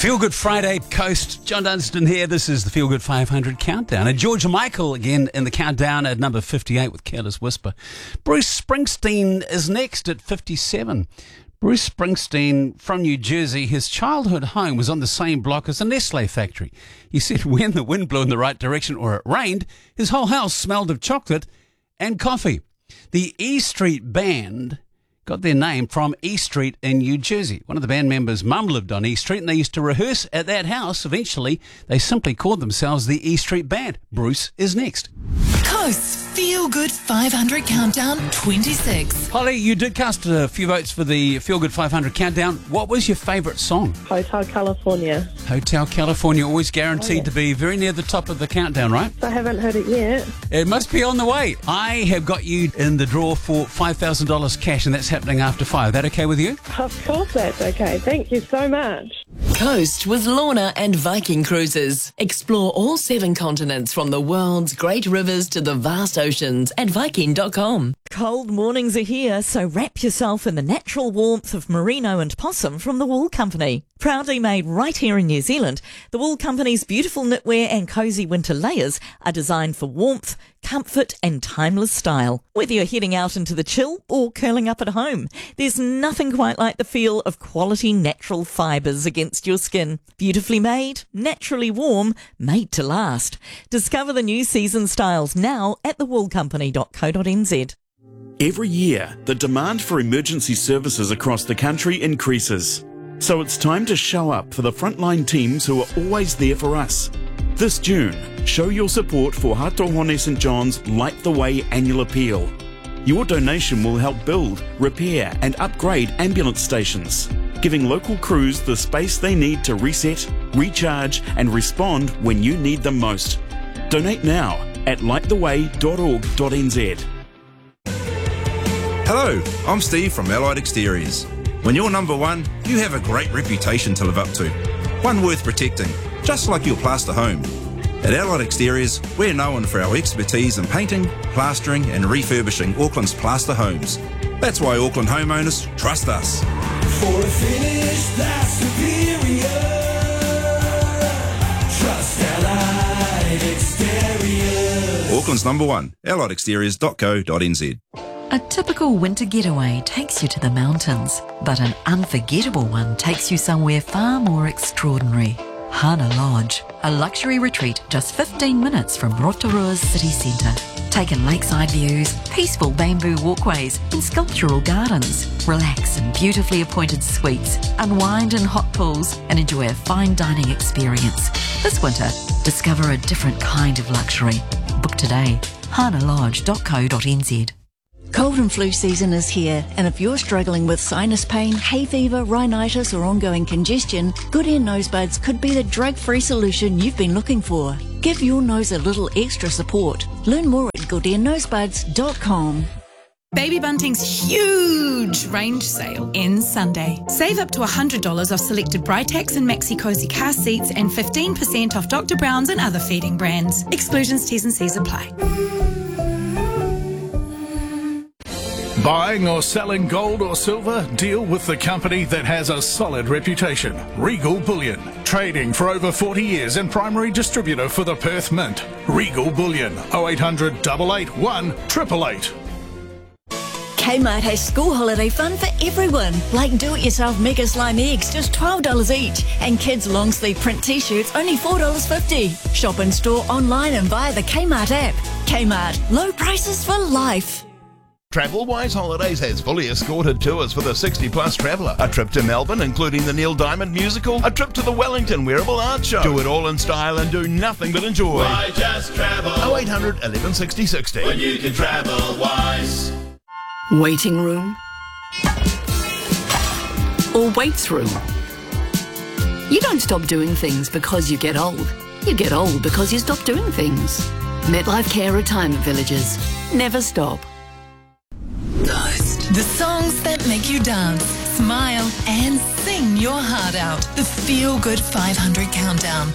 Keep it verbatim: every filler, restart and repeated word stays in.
Feel Good Friday, Coast. John Dunstan here. This is the Feel Good five hundred Countdown. And George Michael again in the countdown at number fifty-eight with Careless Whisper. Bruce Springsteen is next at fifty-seven. Bruce Springsteen from New Jersey, his childhood home was on the same block as a Nestle factory. He said when the wind blew in the right direction or it rained, his whole house smelled of chocolate and coffee. The E Street Band got their name from E Street in New Jersey. One of the band members' mum lived on E Street and they used to rehearse at that house. Eventually, they simply called themselves the E Street Band. Bruce is next. Coast Feel Good five hundred Countdown twenty-six. Holly, you did cast a few votes for the Feel Good five hundred Countdown. What was your favourite song? Hotel California. Hotel California, always guaranteed Oh, yeah. to be very near the top of the countdown, right? I haven't heard it yet. It must be on the way. I have got you in the draw for five thousand dollars cash, and that's happening after five. That okay with you? Of course that's okay. Thank you so much. Coast with Lorna and Viking Cruises. Explore all seven continents from the world's great rivers to the vast oceans at viking dot com. Cold mornings are here, so wrap yourself in the natural warmth of merino and possum from the Wool Company. Proudly made right here in New Zealand, the Wool Company's beautiful knitwear and cosy winter layers are designed for warmth, comfort and timeless style. Whether you're heading out into the chill or curling up at home, there's nothing quite like the feel of quality natural fibres against your skin. Beautifully made, naturally warm, made to last. Discover the new season styles now at the wool company dot co dot n z. Every year, the demand for emergency services across the country increases. So it's time to show up for the frontline teams who are always there for us. This June, show your support for Hatohone St John's Light the Way annual appeal. Your donation will help build, repair and upgrade ambulance stations, giving local crews the space they need to reset, recharge and respond when you need them most. Donate now at light the way dot org dot n z. Hello, I'm Steve from Allied Exteriors. When you're number one, you have a great reputation to live up to. One worth protecting, just like your plaster home. At Allied Exteriors, we're known for our expertise in painting, plastering and refurbishing Auckland's plaster homes. That's why Auckland homeowners trust us. For a finish that's superior, trust Allied Exteriors. Auckland's number one, allied exteriors dot co dot n z. A typical winter getaway takes you to the mountains, but an unforgettable one takes you somewhere far more extraordinary. Hana Lodge, a luxury retreat just fifteen minutes from Rotorua's city centre. Take in lakeside views, peaceful bamboo walkways and sculptural gardens. Relax in beautifully appointed suites, unwind in hot pools and enjoy a fine dining experience. This winter, discover a different kind of luxury. Book today, hana lodge dot co dot n z. Cold and flu season is here, and if you're struggling with sinus pain, hay fever, rhinitis or ongoing congestion, Good Air Nosebuds could be the drug-free solution you've been looking for. Give your nose a little extra support. Learn more at good air nosebuds dot com. Baby Bunting's huge range sale ends Sunday. Save up to one hundred dollars off selected Britax and Maxi Cozy car seats and fifteen percent off Doctor Brown's and other feeding brands. Exclusions, T's and C's apply. Buying or selling gold or silver? Deal with the company that has a solid reputation. Regal Bullion. Trading for over forty years and primary distributor for the Perth Mint. Regal Bullion. oh eight hundred, eight eight one, eight eight eight. Kmart has school holiday fun for everyone, like do-it-yourself Mega Slime eggs, just twelve dollars each, and kids' long-sleeve print t-shirts, only four dollars fifty. Shop in store, online and via the Kmart app. Kmart, low prices for life. TravelWise Holidays has fully escorted tours for the sixty plus traveller. A trip to Melbourne, including the Neil Diamond musical. A trip to the Wellington Wearable Art Show. Do it all in style and do nothing but enjoy. Why just travel? oh eight hundred, eleven sixty, sixty. When you can travel wise. Waiting room or waits room. You don't stop doing things because you get old. You get old because you stop doing things. MetLife Care Retirement Villages. Never stop. Coast. The songs that make you dance, smile and sing your heart out. The Feel Good five hundred Countdown.